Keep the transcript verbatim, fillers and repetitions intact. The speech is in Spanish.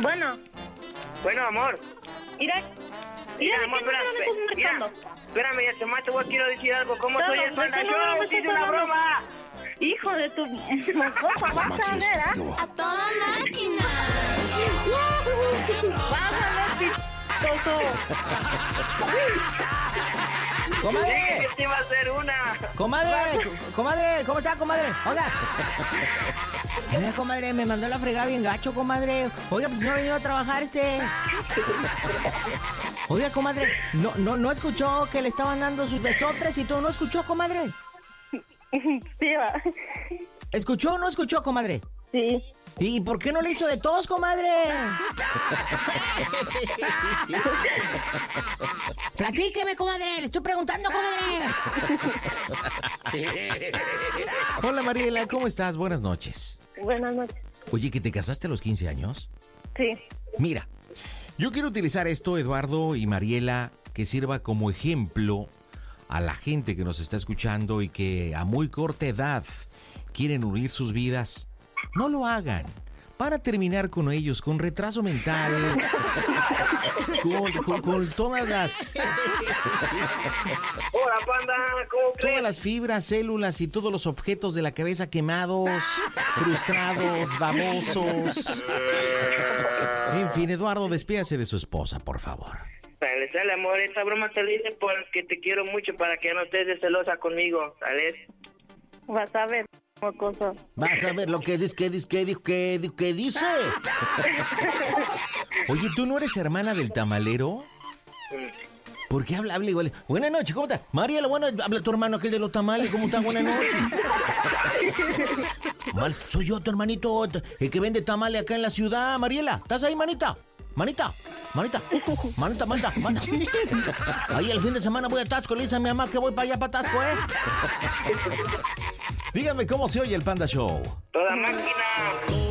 Bueno. Bueno, amor. Mira. Mira, Mira, amor, ¿de qué espérame. número me estás Mira, marcando? espérame, ya te mato, voy, quiero decir algo. ¿Cómo Claro, soy el ¿de Panda qué número me Show? estás ¡Hice una hablando? broma! Hijo de tu mocosa, vas a ver, ¿ah? A toda máquina. Vas a ver, pistoso. ¡Comadre! Dije que te iba a hacer una. ¡Comadre! ¡Comadre! ¿Cómo está, comadre? Oiga. Oiga, comadre, me mandó la fregada bien gacho, comadre. Oiga, pues no ha venido a trabajar este. Oiga, comadre, ¿no, no, no escuchó que le estaban dando sus besotres y todo? ¿No escuchó, comadre? Sí, va. ¿Escuchó o no escuchó, comadre? Sí. ¿Y por qué no le hizo de todos, comadre? Platíqueme, comadre, le estoy preguntando, comadre. Hola, Mariela, ¿cómo estás? Buenas noches. Buenas noches. Oye, ¿que te casaste a los quince años? Sí. Mira, yo quiero utilizar esto, Eduardo y Mariela, que sirva como ejemplo a la gente que nos está escuchando y que a muy corta edad quieren unir sus vidas. No lo hagan. Para terminar con ellos, con retraso mental, con, con, con todas las... Hola, Panda, ¿cómo crees? Todas las fibras, células y todos los objetos de la cabeza quemados, frustrados, babosos. En fin, Eduardo, despídase de su esposa, por favor. Sale, sale, amor, esta broma te la hice porque te quiero mucho para que no estés de celosa conmigo, ¿sale? Vas a ver, mocoso. Vas a ver lo que dice, que dice, que dice, que dice, que dice. Oye, ¿tú no eres hermana del tamalero? ¿Por qué habla, habla igual? Buenas noches, ¿cómo estás? Mariela, bueno, habla tu hermano aquel de los tamales, ¿cómo estás? Buenas noches. Mal, soy yo, tu hermanito, el que vende tamales acá en la ciudad. Mariela, ¿estás ahí, manita? Manita, manita, manita, manita, manita. Ahí el fin de semana voy a Tasco, le dice a mi mamá que voy para allá, para Tasco, ¿eh? Dígame cómo se oye el Panda Show. Toda máquina.